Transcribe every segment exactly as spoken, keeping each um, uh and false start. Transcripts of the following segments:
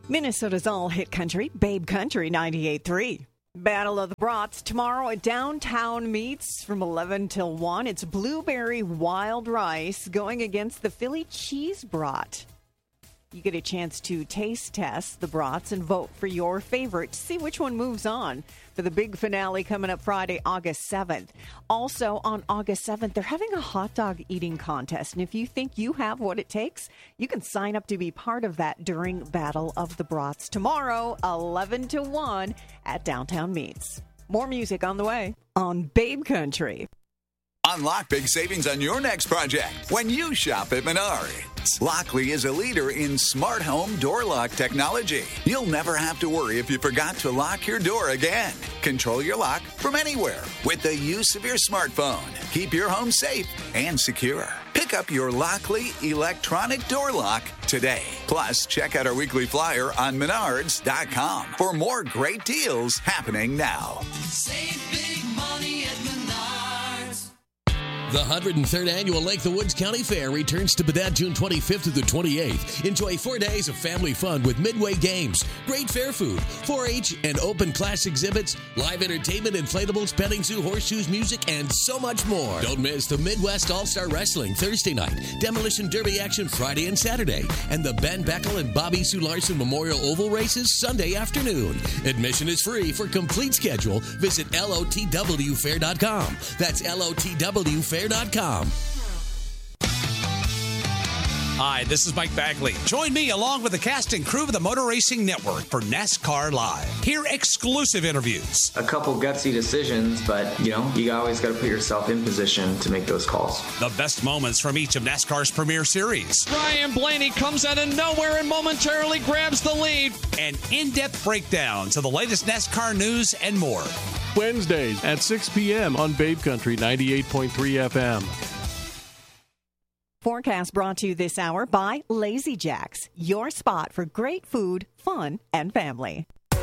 Minnesota's all-hit country, Babe Country ninety-eight point three. Battle of the Brats tomorrow at Downtown Meats from eleven till one. It's Blueberry Wild Rice going against the Philly Cheese Brat. You get a chance to taste test the brats and vote for your favorite to see which one moves on for the big finale coming up Friday, August seventh. Also on August seventh, they're having a hot dog eating contest. And if you think you have what it takes, you can sign up to be part of that during Battle of the Brats tomorrow, eleven to one at Downtown Meats. More music on the way on Babe Country. Unlock big savings on your next project when you shop at Menards. Lockley is a leader in smart home door lock technology. You'll never have to worry if you forgot to lock your door again. Control your lock from anywhere with the use of your smartphone. Keep your home safe and secure. Pick up your Lockley electronic door lock today. Plus, check out our weekly flyer on menards dot com for more great deals happening now. Save big money at Menards. The one hundred third Annual Lake the Woods County Fair returns to Baudette June twenty-fifth through the twenty-eighth. Enjoy four days of family fun with Midway Games, great fair food, four H and open class exhibits, live entertainment, inflatables, petting zoo, horseshoes, music, and so much more. Don't miss the Midwest All-Star Wrestling Thursday night, Demolition Derby action Friday and Saturday, and the Ben Beckel and Bobby Sue Larson Memorial Oval races Sunday afternoon. Admission is free. For complete schedule, visit L O T W fair dot com. That's L O T W fair dot com. Hi, this is Mike Bagley. Join me along with the cast and crew of the Motor Racing Network for NASCAR Live. Hear exclusive interviews. A couple gutsy decisions, but, you know, you always got to put yourself in position to make those calls. The best moments from each of NASCAR's premier series. Ryan Blaney comes out of nowhere and momentarily grabs the lead. And in-depth breakdowns of the latest NASCAR news and more. Wednesdays at six p.m. on Babe Country ninety-eight point three F M. Forecast brought to you this hour by Lazy Jacks, your spot for great food, fun, and family. Big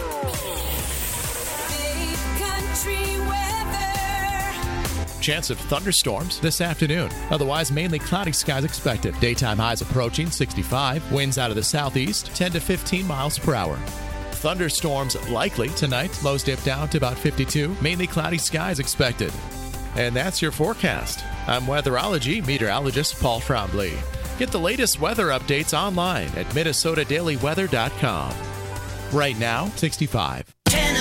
country weather. Chance of thunderstorms this afternoon. Otherwise, mainly cloudy skies expected. Daytime highs approaching sixty-five. Winds out of the southeast, ten to fifteen miles per hour. Thunderstorms likely tonight. Lows dip down to about fifty-two. Mainly cloudy skies expected. And that's your forecast. I'm weatherology meteorologist Paul Trombley. Get the latest weather updates online at minnesota daily weather dot com. Right now, sixty-five.